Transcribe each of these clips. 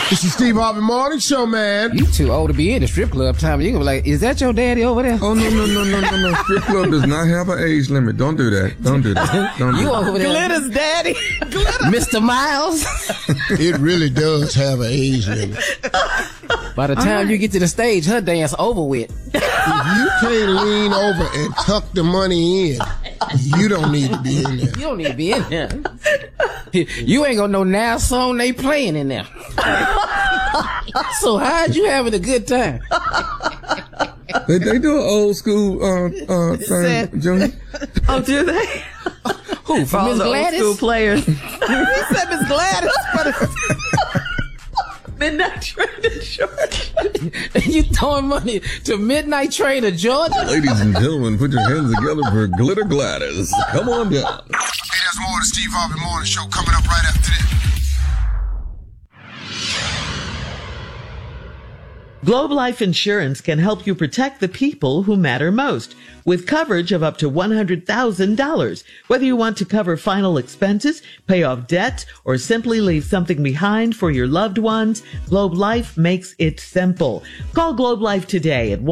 This is Steve Harvey Morning Show, man. You too old to be in the strip club, Tommy. You gonna be like, is that your daddy over there? Oh, no. Strip club does not have an age limit. Don't do that. Don't do that. You over there. Glitter's daddy. Mr. Miles. It really does have an age limit. By the time you get to the stage, her dance over with. If you can't lean over and tuck the money in, you don't need to be in there. You don't need to be in there. You ain't gonna know now song they playing in there. So how'd you having a good time? They do an old school thing, Junior. Oh, do they? Who? For Miss Gladys? Old school players. He said Miss Gladys, but Midnight Train to Georgia. You throwing money to Midnight Train to Georgia? Ladies and gentlemen, put your hands together for Glitter Gladys. Come on down. Hey, there's more of the Steve Harvey Morning Show coming up right after this. Globe Life Insurance can help you protect the people who matter most with coverage of up to $100,000. Whether you want to cover final expenses, pay off debt, or simply leave something behind for your loved ones, Globe Life makes it simple. Call Globe Life today at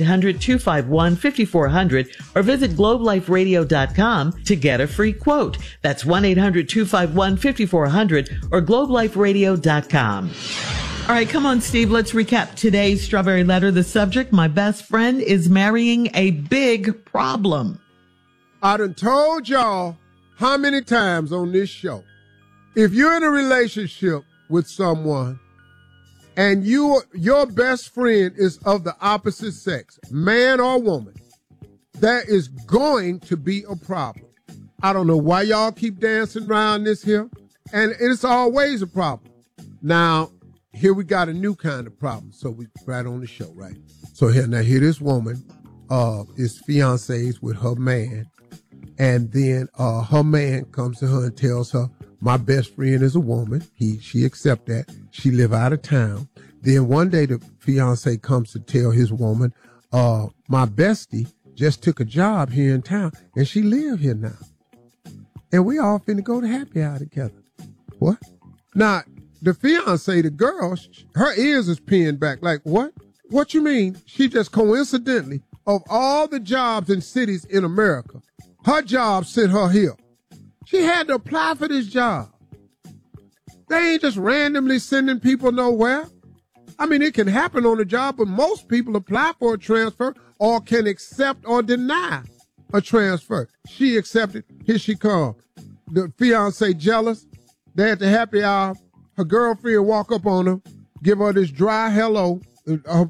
1-800-251-5400 or visit globeliferadio.com to get a free quote. That's 1-800-251-5400 or globeliferadio.com. All right, come on, Steve. Let's recap today's Strawberry Letter. The subject, my best friend is marrying a big problem. I done told y'all how many times on this show, if you're in a relationship with someone and your best friend is of the opposite sex, man or woman, there is going to be a problem. I don't know why y'all keep dancing around this here, and it's always a problem. Now, here we got a new kind of problem. So we right on the show, right? So here this woman is fiancés with her man. And then her man comes to her and tells her, my best friend is a woman. She accept that. She live out of town. Then one day the fiancé comes to tell his woman, my bestie just took a job here in town and she live here now. And we all finna go to happy hour together. What? Now, the fiancé, the girl, her ears is pinned back. Like, what? What you mean? She just coincidentally, of all the jobs in cities in America, her job sent her here. She had to apply for this job. They ain't just randomly sending people nowhere. I mean, it can happen on the job, but most people apply for a transfer or can accept or deny a transfer. She accepted. Here she comes. The fiancé jealous. They at the happy hour. Her girlfriend walk up on her, give her this dry hello. Her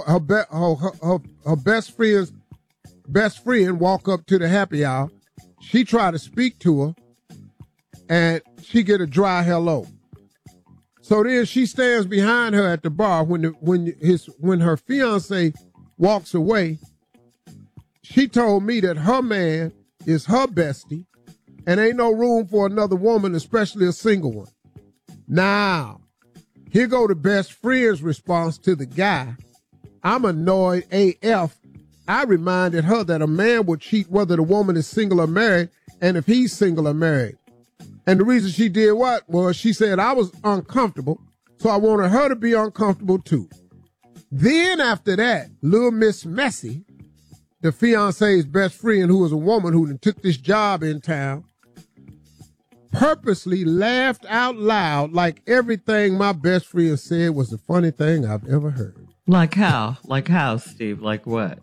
best friend's best friend walk up to the happy hour. She try to speak to her, and she get a dry hello. So then she stands behind her at the bar when her fiance walks away. She told me that her man is her bestie, and ain't no room for another woman, especially a single one. Now, here go the best friend's response to the guy. I'm annoyed AF. I reminded her that a man would cheat whether the woman is single or married, and if he's single or married. And the reason she did what was she said I was uncomfortable, so I wanted her to be uncomfortable too. Then after that, little Miss Messy, the fiance's best friend, who was a woman who took this job in town, purposely laughed out loud like everything my best friend said was the funny thing I've ever heard. Like how? Like how, Steve? Like what?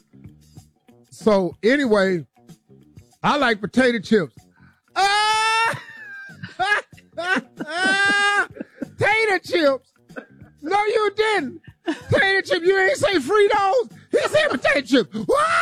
So anyway, I like potato chips. Tater chips. No, you didn't. Tater chip. You ain't say Fritos. He said potato chips.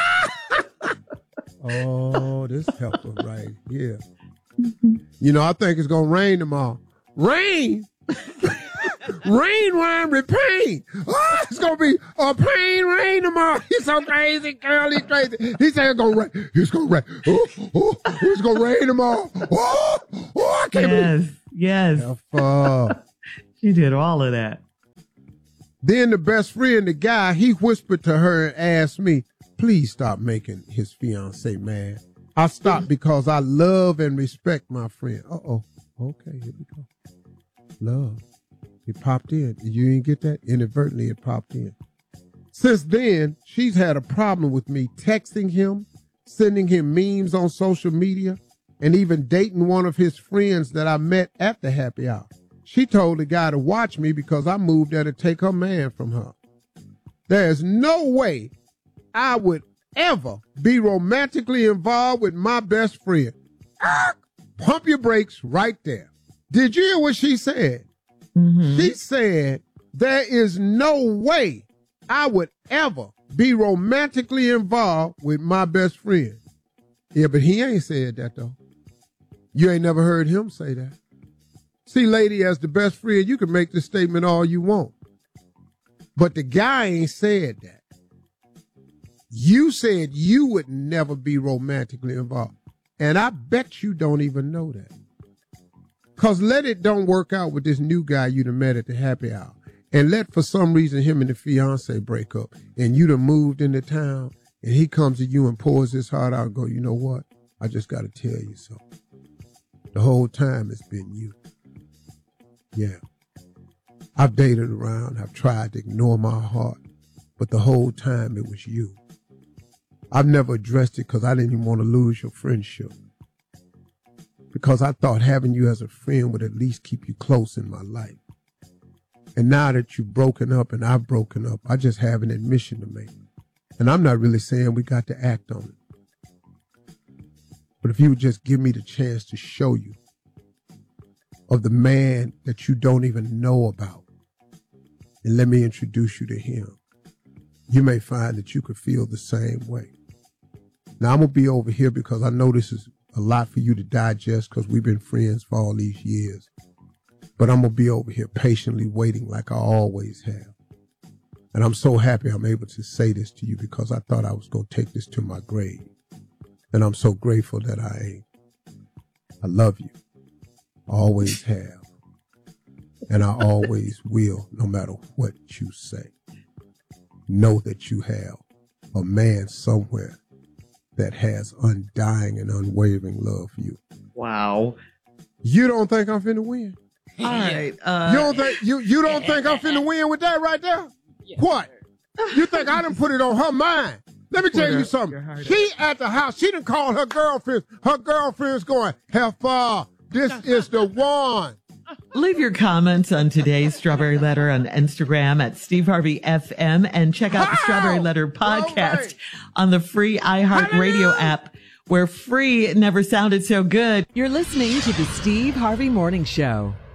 Oh, this pepper right here. You know, I think it's going to rain tomorrow. Rain? Rain, rhyme with pain. Oh, it's going to be a pain tomorrow. He's so crazy, girl. He's crazy. He said it's going to rain. It's going to rain. It's going to rain tomorrow. I can't believe. Yes. She did all of that. Then the best friend, the guy, he whispered to her and asked me, please stop making his fiance mad. I stopped because I love and respect my friend. Uh-oh. Okay, here we go. Love. It popped in. You didn't get that? Inadvertently, it popped in. Since then, she's had a problem with me texting him, sending him memes on social media, and even dating one of his friends that I met at the happy hour. She told the guy to watch me because I moved there to take her man from her. There's no way I would ever be romantically involved with my best friend. Pump your brakes right there. Did you hear what she said? Mm-hmm. She said, there is no way I would ever be romantically involved with my best friend. Yeah, but he ain't said that, though. You ain't never heard him say that. See, lady, as the best friend, you can make this statement all you want. But the guy ain't said that. You said you would never be romantically involved. And I bet you don't even know that. Because let it don't work out with this new guy you done met at the happy hour. And let, for some reason, him and the fiance break up. And you done moved into town. And he comes to you and pours his heart out and go, you know what? I just got to tell you something. The whole time it's been you. Yeah. I've dated around. I've tried to ignore my heart. But the whole time it was you. I've never addressed it because I didn't even want to lose your friendship. Because I thought having you as a friend would at least keep you close in my life. And now that you've broken up and I've broken up, I just have an admission to make. And I'm not really saying we got to act on it. But if you would just give me the chance to show you of the man that you don't even know about, and let me introduce you to him, you may find that you could feel the same way. Now, I'm going to be over here because I know this is a lot for you to digest because we've been friends for all these years. But I'm going to be over here patiently waiting like I always have. And I'm so happy I'm able to say this to you because I thought I was going to take this to my grave. And I'm so grateful that I ain't. I love you. Always have. And I always will, no matter what you say. Know that you have a man somewhere that has undying and unwavering love for you. Wow. You don't think I'm finna win? All right. You don't think I'm finna win with that right there? Yeah. What? You think I done put it on her mind? Let me tell you something. She at the house, she done called her girlfriend. Her girlfriend's going, Heifer, this is the one. Leave your comments on today's Strawberry Letter on Instagram at Steve Harvey FM and check out the Strawberry Letter podcast on the free iHeartRadio app, where free never sounded so good. You're listening to the Steve Harvey Morning Show.